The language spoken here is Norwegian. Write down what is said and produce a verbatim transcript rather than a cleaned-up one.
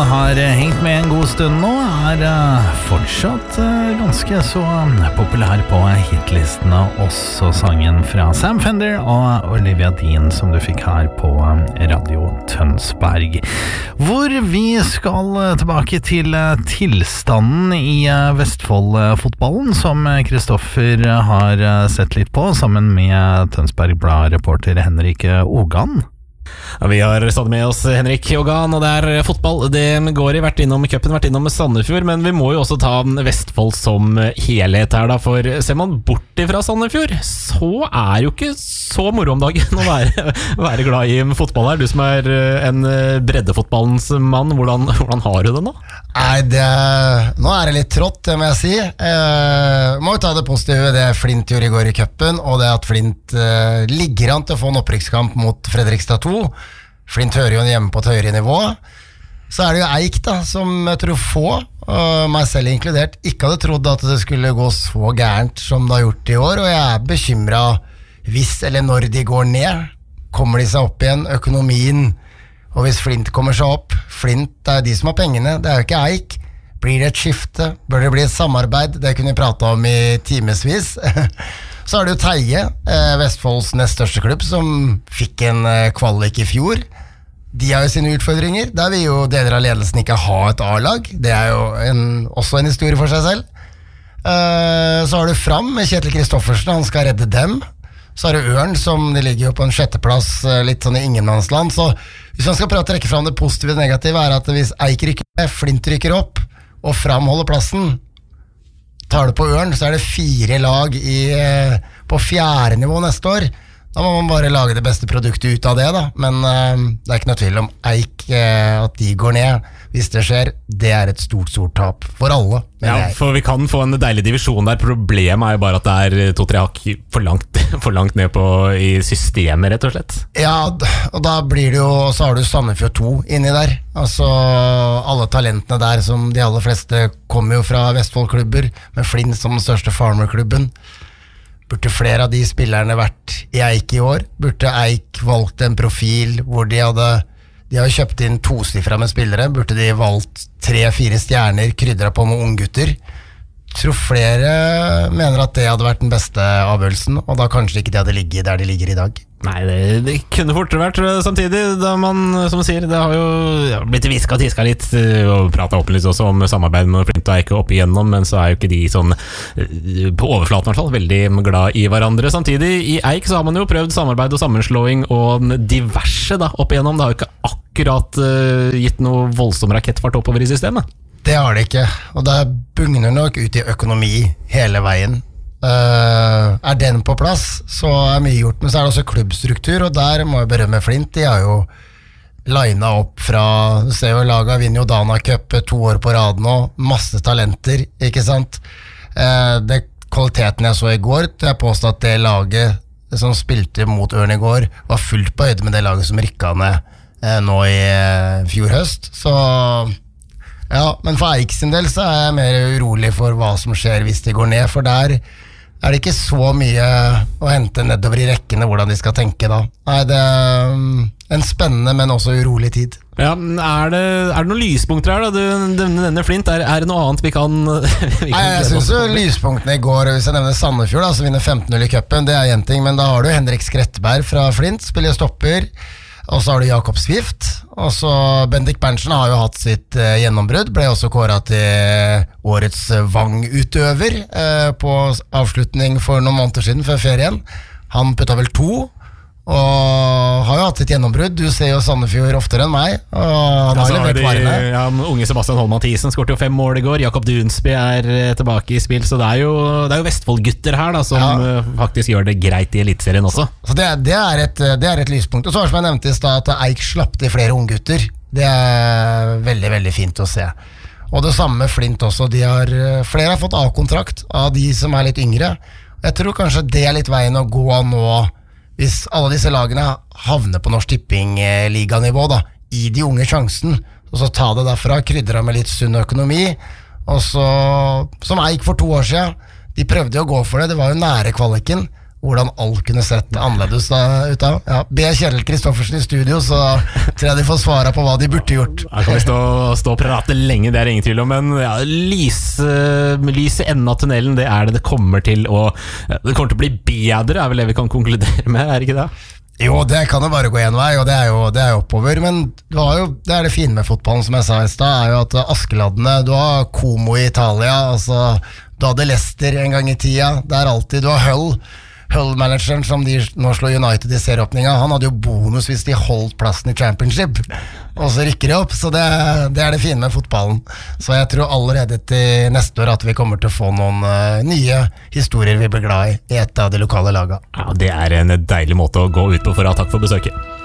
har hengt med en god stund nå, er fortsatt ganske så populær på hitlistene, også sangen fra Sam Fender og Olivia Dean som du fikk her på Radio Tønsberg. Hvor vi skal tilbake til tilstanden i Vestfold-fotballen, som Kristoffer har sett litt på, sammen med Tønsberg Blad-reporter Henrik Ogan. Ja, vi har stadig med oss Henrik Ogan, og det er fotball. Det går i vært innom cupen, vært innom Sandefjord, men vi må jo også ta Vestfold som helhet her da, for ser man bort fra Sandefjord, så er jo ikke så moro om dagen å være, være glad i fotball her. Du som er en breddefotballens mann, hvordan, hvordan har du det nå? Nei, det, nå er det litt trått, det må jeg si. Eh, må jo ta det positive, det Flint gjorde i går i cupen, og det at Flint eh, ligger an til å få en opprykkskamp mot Fredrikstad to. Flint hører jo hjemme på et høyere nivå. Så er det jo Eik da, som jeg tror få, og meg selv inkludert, ikke hadde trodd at det skulle gå så gærent som det har gjort i år, og jeg er bekymret hvis eller når de går ned, kommer de seg opp igjen, økonomien, og hvis Flint kommer seg opp, Flint det er de som har pengene, det er jo ikke Eik. Blir det et skifte? Bør det bli et samarbeid? Det kunne vi prate om i timesvis. Så er det jo Teie, eh, Vestfolds nest største klubb, som fikk en eh, kvalik i fjor. De har jo sine utfordringer. Der vil jo deler av ledelsen ikke ha et A-lag. Det er jo en, også en historie for seg selv. Eh, så har du Fram med Kjetil Kristoffersen, han skal redde dem. Så har du Ørn, som de ligger jo på en sjetteplass, eh, litt sånn i ingenmannsland. Så hvis man skal prøve å trekke fram det positive og negative, er at hvis Eik rykker ned, Flint rykker opp, og Fram holder plassen, tar det på Ørn, så er det fire lag i, på fjerde nivå neste år. Da må man bare lage det beste produktet ut av det da. Men uh, det er ikke noe tvil om Eik, uh, at de går ned. Hvis det skjer, det er et stort, stort tap for alle. Ja, for vi kan få en deilig divisjon der. Problemet er jo bare at det er to-tre hakk for langt, for langt ned på, i systemet, rett og slett. Ja, og da blir det jo, så har du Sandefjord to inni der. Altså, alle talentene der, som de aller fleste kommer jo fra Vestfold-klubber, med Flint som den største farmer-klubben. Burde flere av de spillerne vært i Eik i år? Burde Eik valgt en profil hvor de hadde, de har kjøpt inn tosifra med spillere, burde de valgt tre-fire stjerner, krydret på med unggutter? Jeg tror flere mener at det hadde vært den beste avgjørelsen, og da kanskje ikke de hadde ligget der de ligger i dag. Nei, det, det kunne fortere vært samtidig, da man, som sier, det har jo ja, blitt visket og tisket litt, og pratet åpent litt også om samarbeid med Flint og Eik opp igjennom, men så er jo ikke de sånn, på overflaten i hvert fall, veldig glad i hverandre. Samtidig, i Eik så har man jo prøvd samarbeid og sammenslåing og diverse da, opp igjennom. Det har jo ikke akkurat uh, gitt noe voldsom rakettfart oppover i systemet. Det har det ikke, og det bugner nok ut i økonomi hele veien. Uh, er den på plass, så er mye gjort, men så er det også klubbstruktur, og der må jeg berømme Flint. De har jo linet opp fra, du ser jo laget vinner jo Dana Cup to år på rad nå, masse talenter, ikke sant? Uh, det kvaliteten jeg så i går, til jeg påstod at det laget som spilte mot Ørn i går, var fullt på høyde med det laget som rykket ned uh, nå i uh, fjor høst, så ja, men for Eik sin del så er jeg mer urolig for hva som skjer hvis de går ned, for der er det ikke så mye å hente nedover i rekkene hvordan de skal tenke da. Nei, det er en spennende, men også urolig tid. Ja, er det, er det noen lyspunkter her da? Du, denne, denne Flint, er, er det noe annet vi kan... vi kan Nei, jeg synes jo lyspunktene i går, hvis jeg nevner Sandefjord da, som vinner femten null i cupen, det er en ting, men da har du Henrik Skretteberg fra Flint, spiller stopper, og så har du Jakob Swift, og så Bendik Berntsen har jo hatt sitt eh, gjennombrudd, ble også kåret til årets Vang-utøver eh, på avslutning for noen måneder siden, før ferien. Han puttet vel to, og har jo hatt sitt gjennombrudd. Du ser jo Sandefjord oftere enn meg, og han har levert varene. Ja, unge Sebastian Holm Mathisen skårte jo fem mål i går. Jakob Dunsby er tilbake i spill, så det er jo, det er jo Vestfold-gutter her da, som ja. faktisk gjør det greit i elitserien også. Så det, det, er et, det er et lyspunkt. Og så som jeg nevnte i sted, at Eik slapp til flere unggutter. Det er veldig, veldig fint å se. Og det samme med Flint også. De har, flere har fått A-kontrakt av de som er litt yngre. Jeg tror kanskje det er litt veien å gå nå, hvis alle disse lagene havner på Norsk Tipping-liganivå da, i de unge sjansen, og så ta det derfra, krydre med litt sunn økonomi, og så, som Eik for to år siden, de prøvde å gå for det, det var jo nære kvaliken, hvordan alt kunne sett annerledes da, ut av. Ja, be Kjell Kristoffersen i studio, så tror jeg de får svare på hva de burde gjort. Her kan vi stå, stå og prate lenge, det er ingen tvil om, men ja, lys, lys i enden av tunnelen, det er det det kommer til å, det kommer til å bli bedre, er vel det vi kan konkludere med, er det ikke det? Jo, det kan jo bare gå en vei, og det er jo, det er jo oppover, men du har jo, det er det fine med fotballen, som jeg sa i sted, er jo at Askeladdene, du har Como i Italia, altså, du hadde Leicester en gang i tida, det er alltid, du har Hull, Hull-manageren som de nå slår United i serieåpninga, han hadde jo bonus hvis de holdt plassen i Championship, og så rykker de opp, så det, det er det fine med fotballen. Så jeg tror allerede til neste år at vi kommer til å få noen uh, nye historier vi blir glad i i et av de lokale laga. Ja, det er en deilig måte å gå ut på for å ha takk for besøket.